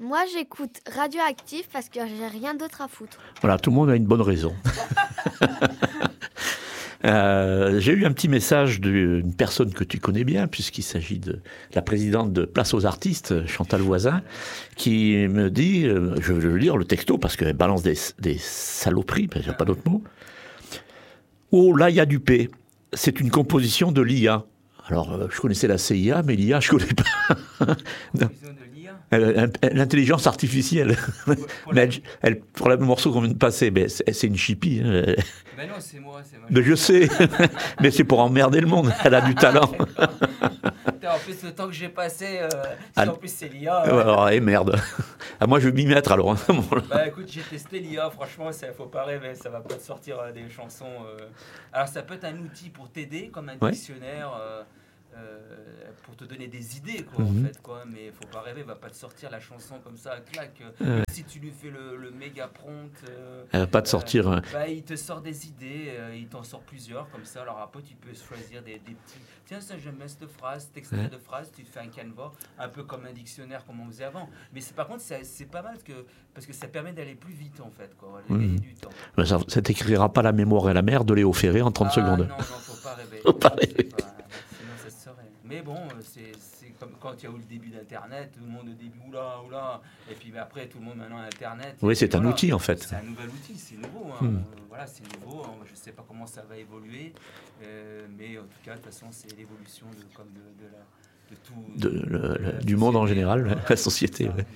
Moi, j'écoute Radioactif parce que j'ai rien d'autre à foutre. Voilà, tout le monde a une bonne raison. J'ai eu un petit message d'une personne que tu connais bien, puisqu'il s'agit de la présidente de Place aux Artistes, Chantal Voisin, qui me dit, je vais le lire le texto, parce qu'elle balance des saloperies, parce qu'il n'y a pas d'autre mot. Oh, là, il y a du P. C'est une composition de l'IA. Alors, je connaissais la CIA, mais l'IA, je ne connais pas. L'intelligence artificielle. Mais pour le morceau qu'on vient de passer, c'est une chippie. Ben non, c'est moi. Mais je sais, mais c'est pour emmerder le monde. Elle a du talent. En plus, le temps que j'ai passé, en plus c'est l'IA. Alors, merde. Ah, moi, je vais m'y mettre alors. Bah écoute, j'ai testé l'IA, franchement, ça faut pas rêver, ça va pas te sortir des chansons. Alors, ça peut être un outil pour t'aider, comme un dictionnaire. Pour te donner des idées quoi, en fait, quoi. Mais faut pas rêver, va pas te sortir la chanson comme ça, clac. Si tu lui fais le méga prompt, elle va pas te sortir. Il te sort des idées, il t'en sort plusieurs comme ça. Alors après, tu peux choisir des petits. Tiens, ça j'aime bien cette phrase, cet extrait de phrase. Tu te fais un canevas, un peu comme un dictionnaire comme on faisait avant. Mais par contre, c'est pas mal parce que ça permet d'aller plus vite en fait, quoi, gagner du temps. Ça t'écrira pas La mémoire et la mer de Léo Ferré en 30 secondes. Non, faut pas rêver. Faut pas rêver. Mais bon, c'est comme quand il y a eu le début d'Internet, tout le monde au début, oula, et puis après tout le monde maintenant a Internet. Oui, c'est un outil en fait. C'est un nouvel outil, c'est nouveau. Voilà, c'est nouveau. Je ne sais pas comment ça va évoluer, mais en tout cas, de toute façon, c'est l'évolution du monde en général, la société. Ouais.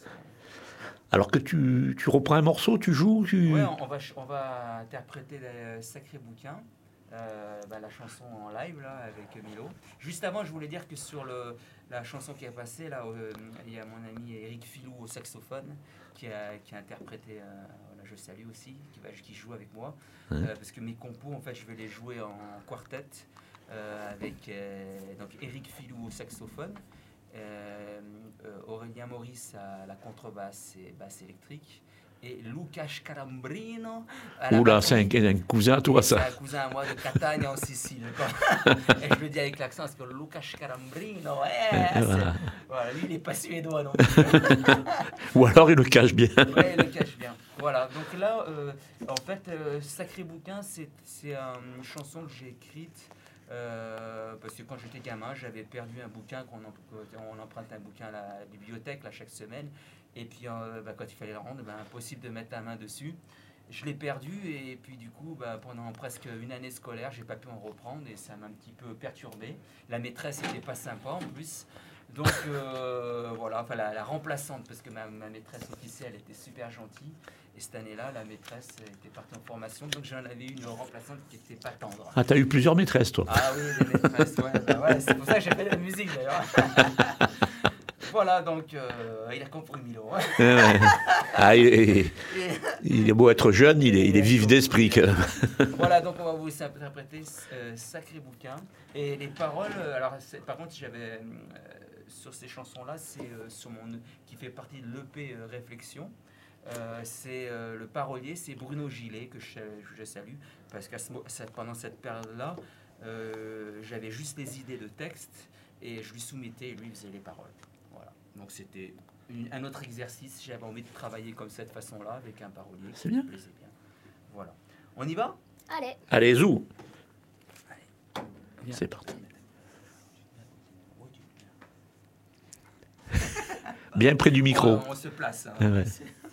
Alors que tu reprends un morceau, tu joues Oui, on va interpréter le Sacré Bouquin. La chanson en live là avec Milo. Juste avant, je voulais dire que sur la chanson qui est passée là, il y a mon ami Eric Filou au saxophone qui a interprété. Je le salue aussi, qui joue avec moi parce que mes compos en fait je vais les jouer en quartet avec donc Eric Filou au saxophone, Aurélien Maurice à la contrebasse et basse électrique. Et Lucas Calambrino. Oula, c'est un cousin, toi, ça. C'est un cousin à moi de Catania en Sicile. Et je le dis avec l'accent, parce que Lucas Calambrino, voilà, lui, il n'est pas suédois non plus. Ou alors il le cache bien. Oui, il le cache bien. Voilà, donc là, en fait, Sacré Bouquin, c'est une chanson que j'ai écrite. Parce que quand j'étais gamin, j'avais perdu un bouquin, on emprunte un bouquin à la bibliothèque là, chaque semaine. Et puis quand il fallait le rendre, impossible de mettre la main dessus. Je l'ai perdu et puis du coup, pendant presque une année scolaire, j'ai pas pu en reprendre et ça m'a un petit peu perturbé. La maîtresse n'était pas sympa en plus. Donc voilà, enfin la remplaçante, parce que ma maîtresse officielle était super gentille. Et cette année-là, la maîtresse était partie en formation, donc j'en avais une remplaçante qui n'était pas tendre. Ah, t'as eu plusieurs maîtresses, toi? Ah oui, des maîtresses, ouais, c'est pour ça que j'ai fait de la musique d'ailleurs. Voilà, donc il a compris Milo. Ah, il est beau être jeune, il est vif d'esprit. Voilà, donc on va vous interpréter Sacré Bouquin. Et les paroles, alors par contre, j'avais sur ces chansons-là, c'est qui fait partie de l'EP Réflexion. C'est le parolier, c'est Bruno Gillet, que je salue, parce que pendant cette période-là, j'avais juste les idées de texte et je lui soumettais et lui faisait les paroles. Voilà. Donc c'était un autre exercice, j'avais envie de travailler comme cette façon-là, avec un parolier qui me plaisait bien. Voilà. On y va ? Allez, zou. C'est parti. Bien près du micro. On se place. Hein. Ouais.